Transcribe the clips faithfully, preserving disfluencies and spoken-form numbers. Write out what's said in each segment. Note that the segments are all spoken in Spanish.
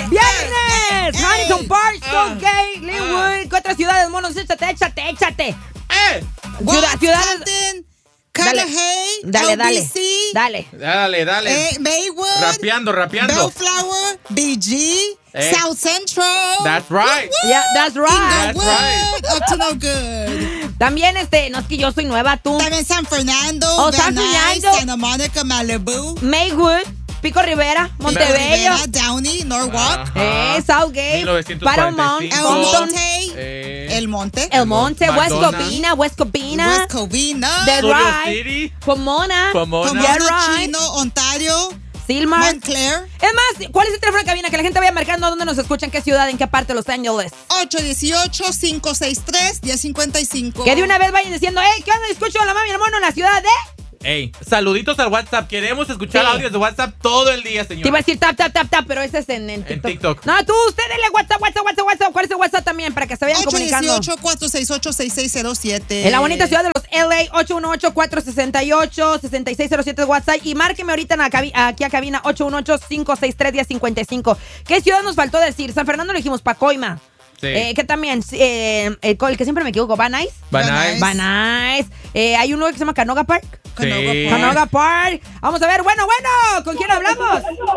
¡Viernes! Huntington Park, Stonegate, Linwood. ¿Qué otras ciudades, monos? Échate, échate, échate. ¡Eh! Ciudad, ciudades. Cudahy, Dale, dale, L B C, dale. Dale, dale. eh, Maywood, Rapeando, rapeando. Bellflower, B G, Eh. South Central. That's right. Yeah, that's right. That's Inglewood, right. up to no good. También, este, no es que yo soy nueva, tú. También San Fernando, Oh, Van San Nuys, Fernando. Santa Monica, Malibu, Maywood, Pico Rivera, Montebello. Rivera, Downey, Norwalk, Ajá. Eh, Southgate, mil novecientos cuarenta y Paramount, cinco. El Compton, Monte, Eh, El Monte, El Monte, West Madonna. Covina, West Covina, West Covina, The Solo Right, City. Pomona, Pomona. Pomona, Yeah, right. Chino, Ontario, Silmar. Montclair, Es más, ¿cuál es el teléfono de cabina? Que la gente vaya marcando dónde nos escucha, en qué ciudad, en qué parte de Los Ángeles. ocho uno ocho, cinco seis tres, uno cero cinco cinco. Que de una vez vayan diciendo, hey, ¿qué onda? Escucho a la mami y el mono en la ciudad de... Ey, saluditos al WhatsApp. Queremos escuchar Sí. audios de WhatsApp todo el día, señor. Te iba a decir tap, tap, tap, tap, pero ese es en, en TikTok. TikTok. No, tú, usted denle WhatsApp, WhatsApp, WhatsApp, WhatsApp. ¿Cuál es el WhatsApp también? Para que se vayan ocho uno comunicando. ocho, cuatro seis ocho, seis seis cero siete. En la bonita ciudad de los L A, ocho uno ocho, cuatro seis ocho, seis seis cero siete WhatsApp. Y márqueme ahorita en la cabi- aquí a cabina ocho uno ocho, cinco seis tres, uno cero cinco cinco. ¿Qué ciudad nos faltó decir? San Fernando lo dijimos, Pacoima. Sí. Eh, que también, eh, el, el que siempre me equivoco, Van Nuys. Van Van Nuys. Van Nuys. Eh, hay uno que se llama Canoga Park. Sí. Canoga Park. Vamos a ver, bueno, bueno, ¿con quién hablamos?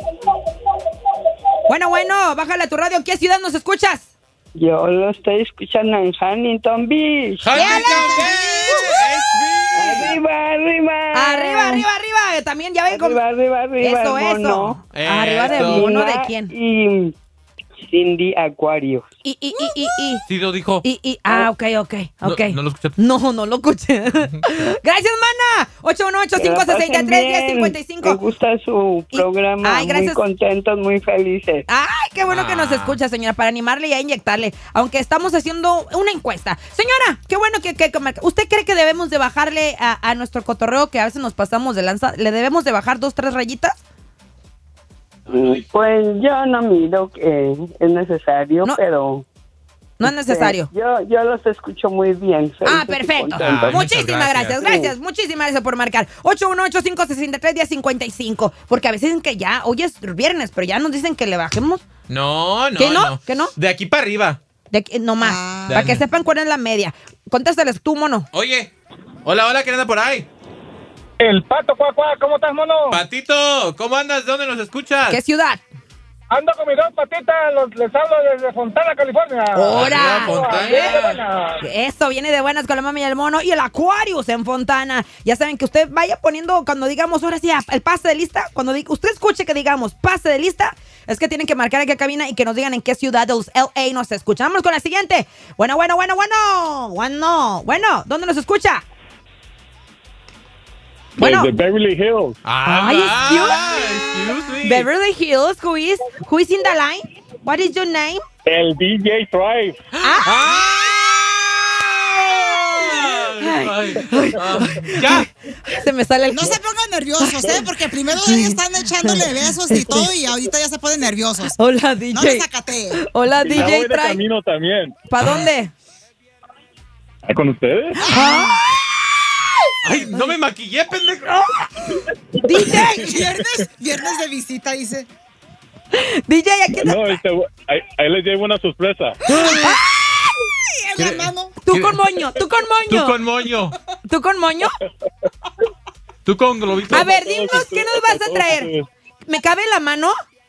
Bueno, bueno, bájale a tu radio. ¿Qué ciudad nos escuchas? Yo lo estoy escuchando en Huntington Beach. Huntington Beach, Arriba, arriba. Arriba, arriba, arriba. También ya ven con... Arriba, arriba, arriba. Eso, el eso. mono. Arriba de Eso. mono, ¿de Gina quién? Y Cindy Acuario. Y, y, y, y, y. Sí, lo dijo. Y, y, ah, ok, ok, ok. No, no lo escuché. No, no lo escuché. Gracias, mana. ocho uno ocho, cinco seis tres, uno cero cinco Me gusta su Y- programa. Ay, gracias. Muy contentos, muy felices. Ay, qué bueno que nos Ah. escucha, señora, para animarle y a inyectarle. Aunque estamos haciendo una encuesta. Señora, qué bueno que... que- que marca- ¿Usted cree que debemos de bajarle a, a nuestro cotorreo, que a veces nos pasamos de lanza? ¿Le debemos de bajar dos, tres rayitas? Mm, Pues yo no miro que es necesario, No. pero... No es necesario. este, Yo, yo los escucho muy bien. Ah, felices y perfecto. contentos. Ay, Muchísimas muchas gracias. gracias. Gracias, muchísimas gracias por marcar. ocho uno ocho, cinco seis tres, uno cero cinco cinco. Porque a veces dicen que ya, hoy es viernes, pero ya nos dicen que le bajemos. No, no, ¿Que no? ¿Que no? De aquí para arriba. De aquí- no más. Ah. Para que sepan cuál es la media. Contéstales tú, mono. Oye. Hola, hola, ¿quién anda por ahí? El Pato, cuá, cuá, ¿cómo estás, mono? Patito, ¿cómo andas? ¿De dónde nos escuchas? ¿Qué ciudad? Ando con mis dos patitas, los, les hablo desde Fontana, California. ¡Hora! Arriba, Fontana. Bien de buenas. Eso viene de buenas con la mami y el mono y el Aquarius en Fontana. Ya saben que usted vaya poniendo, cuando digamos ahora sí, el pase de lista, cuando di- usted escuche que digamos pase de lista, es que tienen que marcar aquí a cabina y que nos digan en qué ciudad de los L A nos escuchamos con la siguiente. Bueno, bueno, bueno, bueno. Bueno, bueno, ¿dónde nos escucha? Bueno, Desde Beverly Hills. Ah, Ay, ah, excuse excuse me. Beverly Hills, who is, who is in the line? What is your name? El D J Thrive. Ay, ay, ah, ya. Se me sale el... No se pongan nerviosos, ¿eh? Porque primero ellos están echándole besos y todo y ahorita ya se ponen nerviosos. Hola, D J. No les sacatee. Hola, Ya D J, voy de trae. camino también. ¿Para dónde? ¿Con ustedes? Ay, no me maquillé, pendejo. D J, Viernes, viernes de visita, dice. D J, aquí te... No, este, ahí, ahí les llevo una sorpresa. Ay, en la mano. Tú con moño, tú con Tú moño. con moño. ¿Tú con moño? Tú con globito. A ver, dinos, ¿qué nos vas a traer? ¿Me cabe en la mano?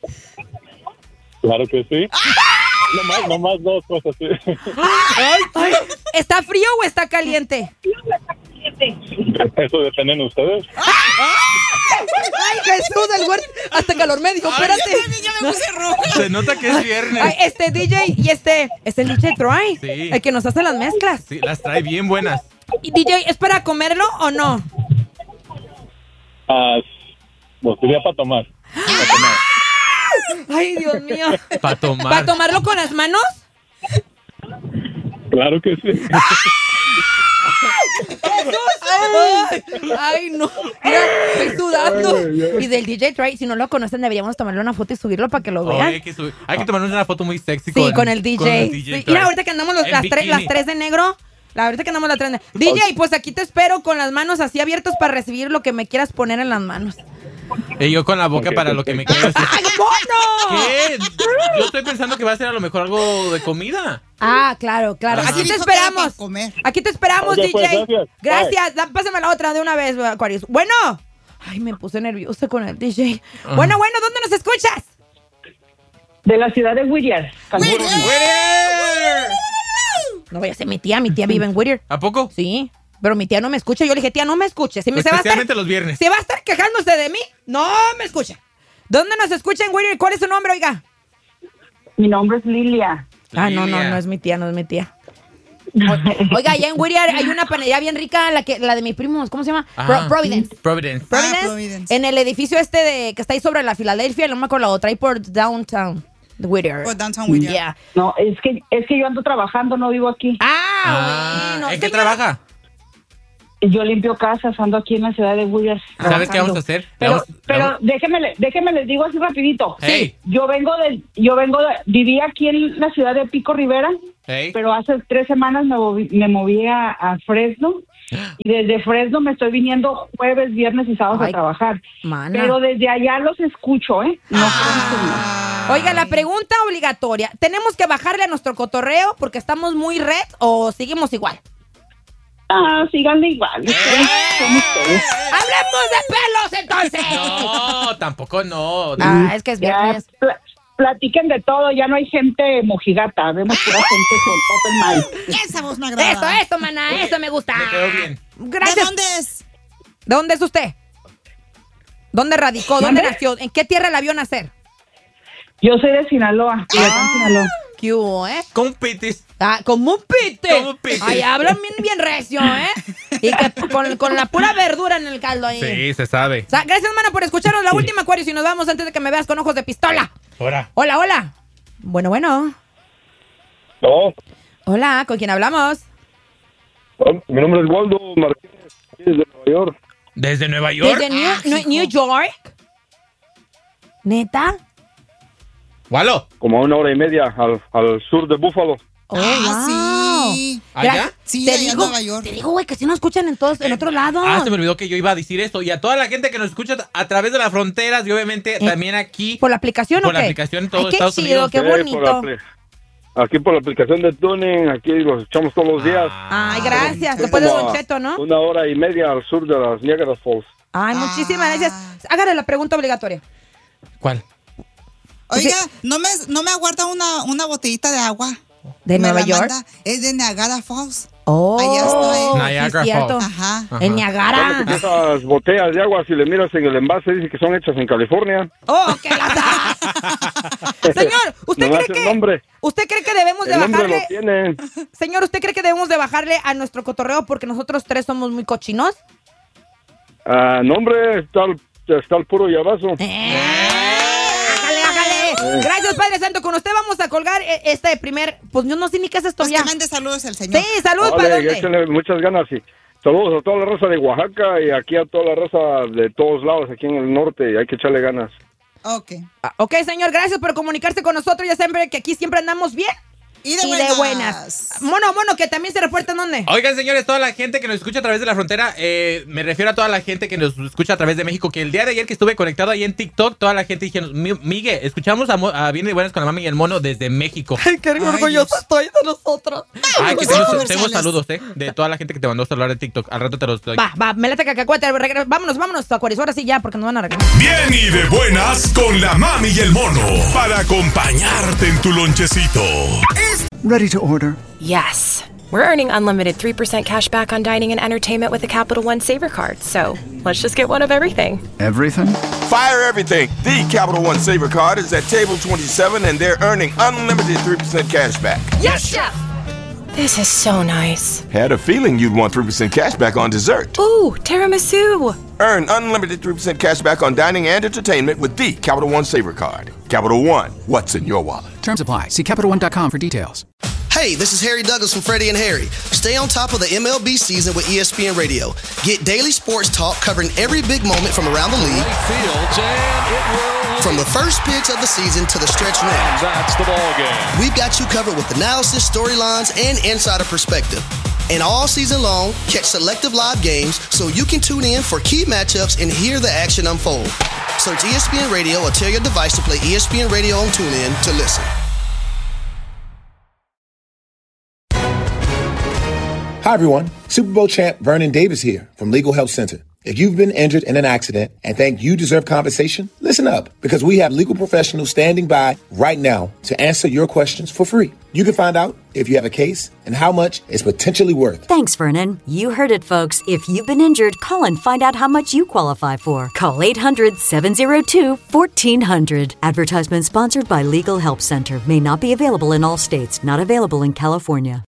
Claro que sí. Nomás, nomás dos cosas, sí. Ay, ¿está frío o está caliente? Eso depende de ustedes. Ay, Jesús, el güey hasta calor me dijo, espérate. Ya me puse roja. Se nota que es viernes. Ay, este D J y este, es el D J Troy, Sí. el que nos hace las mezclas. Sí, las trae bien buenas. ¿Y D J, es para comerlo o no? Ah, pues sería para tomar. Para tomar. Ay, Dios mío. Para tomar. ¿Para tomarlo con las manos? Claro que sí. Ay, ay, no. Mira, estoy sudando. Ay, ay. Y del D J Troy, si no lo conocen, deberíamos tomarle una foto y subirlo para que lo Oye, vean. hay, que subir- hay que tomarnos una foto muy sexy Sí, con, el D J. con el D J Sí, Troy. mira, ahorita que andamos los- En las, tres, bikini. las tres de negro. La ahorita que andamos las tres de D J, pues aquí te espero con las manos así abiertas para recibir lo que me quieras poner en las manos. Y yo con la boca Ok, para lo que me quiero decir. ¡Ay, mono! ¿Qué? Yo estoy pensando que va a ser a lo mejor algo de comida. Ah, claro, claro. Ajá. Aquí te Dijo que era esperamos. para comer. Aquí te esperamos, Ok, D J. pues, gracias. Gracias. Da- Pásame la otra de una vez, Aquarius. Bueno. Ay, me puse nerviosa con el D J. Ah. Bueno, bueno, ¿dónde nos escuchas? De la ciudad de Whittier. Whittier. ¡Whittier! No vaya a ser mi tía. Mi tía vive en Whittier. ¿A poco? Sí, pero mi tía no me escucha. Yo le dije, tía, no me escuches. Si me se va a estar, Especialmente los viernes. si va a estar quejándose de mí, no me escucha. ¿Dónde nos escucha en Whittier? ¿Cuál es su nombre, oiga? Mi nombre es Lilia. Ah, no, no, Lilia. no es mi tía, no es mi tía. O- Oiga, allá en Whittier hay una panadería bien rica, la que la de mis primos, ¿cómo se llama? Pro- Ajá. Providence. Providence. Providence, Ah, Providence. en el edificio este de que está ahí sobre la Filadelfia, no me acuerdo la otra, ahí por downtown de Whittier. Por downtown Whittier. Yeah. No, es que, es que yo ando trabajando, no vivo aquí. Ah, Ah, bueno. ¿en qué señora. trabaja? Yo limpio casas, ando aquí en la ciudad de Whittier. ¿Sabes qué vamos a hacer? Pero, Vamos- pero vamos- déjeme, le- déjeme les digo así rapidito. Hey. Yo vengo de, yo vengo de, viví aquí en la ciudad de Pico Rivera, Hey. pero hace tres semanas me moví, me moví a, a Fresno y desde Fresno me estoy viniendo jueves, viernes y sábados Ay, a trabajar. mana. Pero desde allá los escucho, ¿eh? No Ah. Oiga, la pregunta obligatoria. ¿Tenemos que bajarle a nuestro cotorreo porque estamos muy red o seguimos igual? Ah, síganle igual. Ustedes son ustedes. ¡Hablemos de pelos entonces! No, tampoco no. Ah, es que es Ya, viernes. pla- platiquen de todo, ya no hay gente mojigata, vemos pura gente con open mind. Esa voz me Eso, agrada. eso, mana, eso me gusta. Me quedó bien. ¿De Gracias. dónde es? ¿De dónde es usted? ¿Dónde radicó? ¿Dónde ¿Mande? nació? ¿En qué tierra la vio nacer? Yo soy de Sinaloa, y acá en Sinaloa. ¿Qué hubo, eh? Compitis. Ah, como un pite. Como un pite. Ay, hablan bien, bien recio, ¿eh? Y que con, con la pura verdura en el caldo ahí. Sí, se sabe. O sea, gracias, mano, por escucharnos. La última, Aquarius, y nos vamos antes de que me veas con ojos de pistola. Ahora. Hola, hola. Bueno, bueno. No, Hola, ¿con quién hablamos? mi nombre es Waldo Martínez, desde Nueva York. ¿Desde Nueva York? ¿Desde New, Ah, New- hijo. New York? ¿Neta? ¿Walo? Como a una hora y media al, al sur de Búfalo. Oh, Ah, wow. sí. ¿Allá? Gra- Sí, te allá en digo, Nueva York. Te digo, güey, que si nos escuchan en todos, en otro lado. Ah, se me olvidó que yo iba a decir esto. Y a toda la gente que nos escucha a través de las fronteras y obviamente también aquí. ¿Por la aplicación Por o la qué? aplicación en todo Ay, qué Estados chido, Unidos. qué Sí, por la bonito. apli- aquí por la aplicación de Tuning, aquí los escuchamos todos los días. Ay, gracias. qué Después de Como Don a Cheto, ¿no? Una hora y media al sur de las Niagara Falls. Ay, Ah. muchísimas gracias. Hágale la pregunta obligatoria. ¿Cuál? Oiga, ¿no me, no me aguarda una, una botellita de agua? ¿De Me Nueva la York? manda. Es de Niagara Falls. Oh, Allá está, eh. sí, Niagara cierto. Falls. Ajá. Ajá. En Niagara. Esas botellas de agua, si le miras en el envase, dice que son hechas en California. Oh, que la Señor, ¿usted Nomás cree el que nombre. usted cree que debemos de El nombre lo bajarle? tiene. Señor, ¿usted cree que debemos de bajarle a nuestro cotorreo porque nosotros tres somos muy cochinos? Ah, nombre, está el, está el puro llavazo. Eh, ¡Ájale, ájale! Gracias, Padre Santo. Con usted vamos a colgar eh, este primer... Pues yo no sé ni qué es esto Pues ya. que mande saludos el señor. Sí, salud, Vale, ¿para dónde? échenle muchas ganas y saludos a toda la raza de Oaxaca y aquí a toda la raza de todos lados aquí en el norte y hay que echarle ganas. Ok. Ah, ok, señor, gracias por comunicarse con nosotros. Ya saben que aquí siempre andamos bien Y de y buenas. de buenas. Mono, mono, que también se reporta en dónde. Oigan, señores, toda la gente que nos escucha a través de la frontera, eh, me refiero a toda la gente que nos escucha a través de México, que el día de ayer que estuve conectado ahí en TikTok, toda la gente dijeron, "Mi- Miguel, escuchamos a, Mo- a Bien de Buenas con la Mami y el Mono desde México". Ay, qué orgullosa Dios. estoy de nosotros. Ay, que Vamos a tengo, comerciales. tengo saludos, ¿eh? De toda la gente que te mandó celular de TikTok. Al rato te los doy. Va, va, me late cacahuete. regre- Vámonos, vámonos, Aquarius. Ahora sí ya, porque nos van a regresar. Bien y de buenas con la Mami y el Mono para acompañarte en tu lonchecito. Ready to order. Yes. We're earning unlimited three percent cash back on dining and entertainment with the Capital One Saver Card. So let's just get one of everything. Everything? Fire everything. The Capital One Saver Card is at table twenty-seven and they're earning unlimited three percent cash back. Yes, Chef! This is so nice. Had a feeling you'd want three percent cash back on dessert. Ooh, tiramisu! Earn unlimited three percent cash back on dining and entertainment with the Capital One Saver Card. Capital One, what's in your wallet? Terms apply. See Capital One dot com for details. Hey, this is Harry Douglas from Freddie and Harry. Stay on top of the M L B season with E S P N Radio. Get daily sports talk covering every big moment from around the league. From the first pitch of the season to the stretch run. That's the ball game. We've got you covered with analysis, storylines, and insider perspective. And all season long, catch selective live games so you can tune in for key matchups and hear the action unfold. Search E S P N Radio or tell your device to play E S P N Radio on TuneIn to listen. Hi, everyone. Super Bowl champ Vernon Davis here from Legal Help Center. If you've been injured in an accident and think you deserve compensation, listen up, because we have legal professionals standing by right now to answer your questions for free. You can find out if you have a case and how much it's potentially worth. Thanks, Vernon. You heard it, folks. If you've been injured, call and find out how much you qualify for. Call eight hundred, seven oh two, fourteen hundred. Advertisement sponsored by Legal Help Center. May not be available in all states. Not available in California.